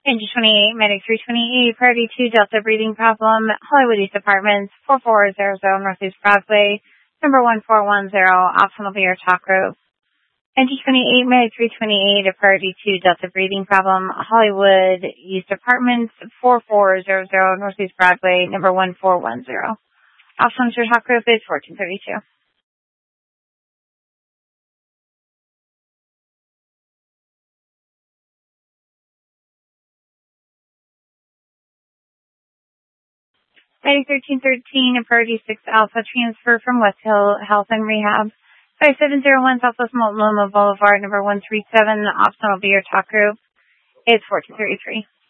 Engine 28, Medic 328, Priority 2, Delta breathing problem, Hollywood East Apartments, 4400 Northeast Broadway, number 1410, optional via talk group. Engine 28, Medic 328, a Priority 2, Delta breathing problem, Hollywood East Apartments, 4400 Northeast Broadway, number 1410. Optional via talk group is 1432. Medic 1313, a Priority 6 Alpha transfer from West Hill Health and Rehab. 5701 Southwest Multnomah Boulevard, number 137, optional via talk group is 1433.